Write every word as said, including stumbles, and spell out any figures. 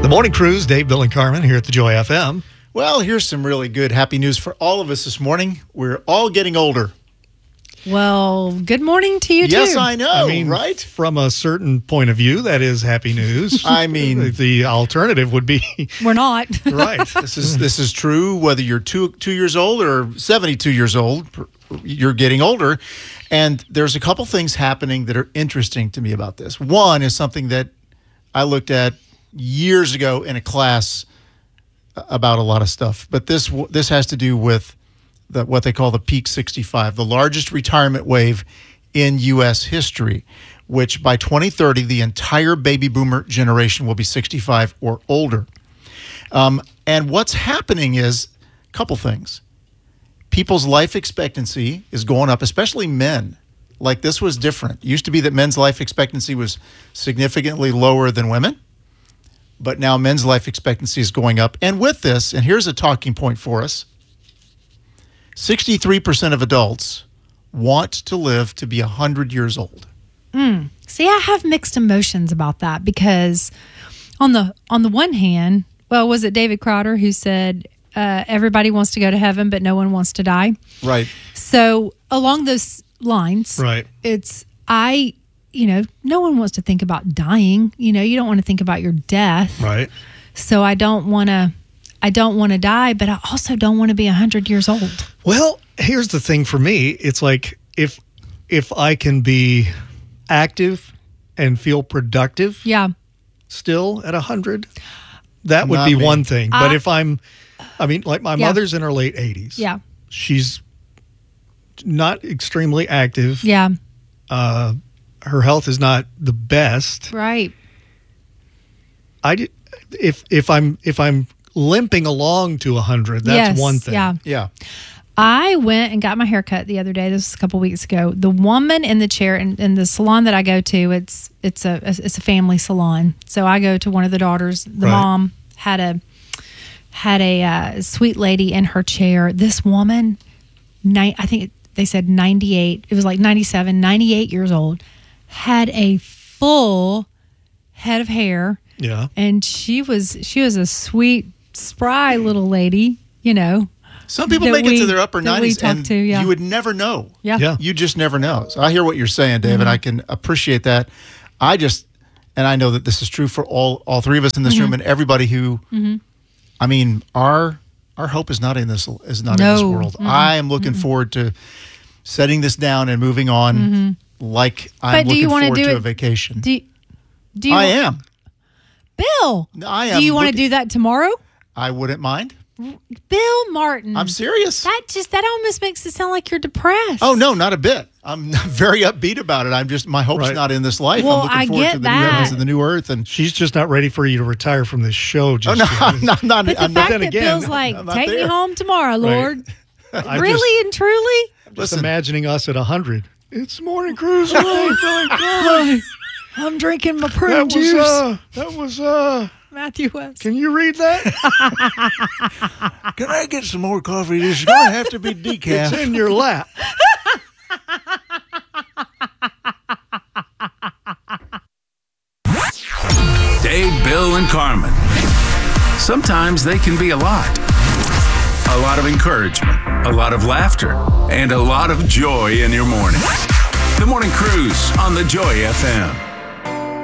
Morning Cruise, Dave, Bill, and Carmen here at the Joy F M. Well, here's some really good happy news for all of us this morning. We're all getting older. Well, good morning to you, too. Yes, I know, I mean, right? From a certain point of view, that is happy news. I mean, the, the alternative would be We're not. right. This is this is true whether you're two two years old or seventy-two years old. You're getting older, and there's a couple things happening that are interesting to me about this. One is something that I looked at years ago in a class about a lot of stuff, but this this has to do with the, what they call the Peak sixty-five, the largest retirement wave in U S history, which by twenty thirty, the entire baby boomer generation will be sixty-five or older. Um, and what's happening is a couple things. People's life expectancy is going up, especially men. Like, this was different. It used to be that men's life expectancy was significantly lower than women, but now men's life expectancy is going up. And with this, and here's a talking point for us, sixty-three percent of adults want to live to be one hundred years old. Mm. See, I have mixed emotions about that because on the on the one hand, well, was it David Crowder who said uh, everybody wants to go to heaven, but no one wants to die? Right. So along those lines, Right. it's, I, you know, no one wants to think about dying. You know, you don't want to think about your death. Right. So I don't want to, I don't want to die, but I also don't want to be one hundred years old. Well, here's the thing for me. It's like if if I can be active and feel productive Yeah. still at one hundred, that would Not be me. one thing. But I- if I'm, I mean, like my Yeah. mother's in her late eighties. Yeah. She's not extremely active. Yeah. Uh, her health is not the best. Right. I did, if if I'm if I'm limping along to one hundred, that's Yes, one thing. Yeah. Yeah. I went and got my hair cut the other day. This was a couple weeks ago. The woman in the chair in, in the salon that I go to, it's it's a it's a family salon. So I go to one of the daughters. The Right. mom had a had a uh, sweet lady in her chair. This woman, ni- I think they said ninety-eight. It was like ninety-seven, ninety-eight years old. Had a full head of hair, Yeah. and she was she was a sweet, spry little lady. You know. Some people That make it we- to their upper that we nineties, talk and to, yeah. you would never know. Yeah. Yeah. You just never know. So I hear what you're saying, David. I can appreciate that. I just, and I know that this is true for all all three of us in this room and everybody who, I mean, our our hope is not in this is not in this No. world. I am looking forward to setting this down and moving on, like I'm But do you looking wanna forward do to it- a vacation. Do, do you I am. Bill, I am. do you want to looking- do that tomorrow? I wouldn't mind. Bill Martin. I'm serious. That just that almost makes it sound like you're depressed. Oh, no, not a bit. I'm very upbeat about it. I'm just, my hope's Right. not in this life. Well, I'm looking I forward get to the that. new heavens and the new earth. And She's just not ready for you to retire from this show. oh, Just no, yet. I'm not, not, But the I'm fact not. then that again, Bill's like, I'm not take me there. home tomorrow, Lord. I'm Really and truly? Just Listen, imagining us at one hundred. It's morning cruise. That I'm drinking my prune was, juice. uh, that was, uh, Matthew West. can you read that? can I get some more coffee? This is going to have to be It's decaf. in your lap. Dave, Bill, and Carmen. Sometimes they can be a lot. A lot of encouragement, a lot of laughter, and a lot of joy in your morning. The Morning Cruise on the Joy F M.